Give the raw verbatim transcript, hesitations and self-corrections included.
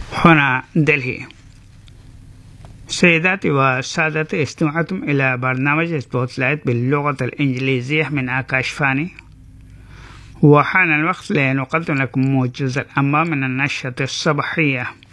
هنا دلهي. سيداتي وسادتي، استمعتم إلى برنامج سبوتلايت باللغة الإنجليزية من آكاشفاني، وحان الوقت لنقدم لكم موجز الأنباء من النشرة الصباحية.